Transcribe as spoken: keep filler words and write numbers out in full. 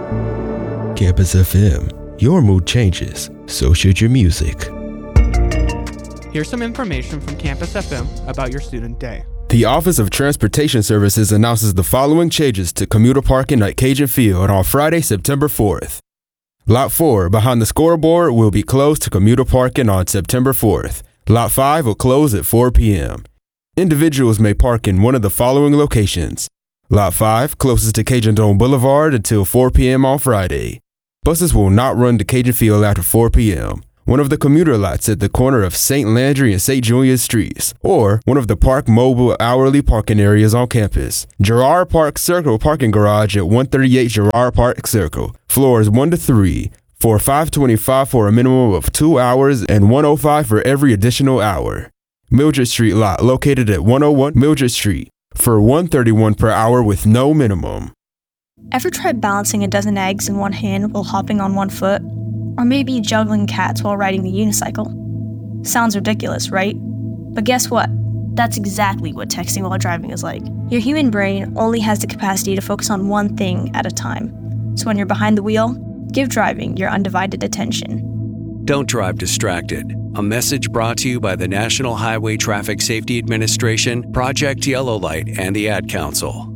Campus F M, your mood changes, so should your music. Here's some information from Campus F M about your student day. The Office of Transportation Services announces the following changes to commuter parking at Cajun Field on Friday, September fourth. Lot four, behind the scoreboard, will be closed to commuter parking on September fourth. Lot five will close at four p.m. Individuals may park in one of the following locations. Lot five, closest to Cajun Dome Boulevard until four p.m. on Friday. Buses will not run to Cajun Field after four p.m. One of the commuter lots at the corner of Saint Landry and Saint Julian Streets, or one of the Park Mobile hourly parking areas on campus. Girard Park Circle parking garage at one thirty-eight Girard Park Circle, floors one to three, for five twenty-five for a minimum of two hours and one oh five for every additional hour. Mildred Street lot located at one oh one Mildred Street, for one thirty-one per hour with no minimum. Ever tried balancing a dozen eggs in one hand while hopping on one foot? Or maybe juggling cats while riding the unicycle? Sounds ridiculous, right? But guess what? That's exactly what texting while driving is like. Your human brain only has the capacity to focus on one thing at a time. So when you're behind the wheel, give driving your undivided attention. Don't drive distracted. A message brought to you by the National Highway Traffic Safety Administration, Project Yellow Light, and the Ad Council.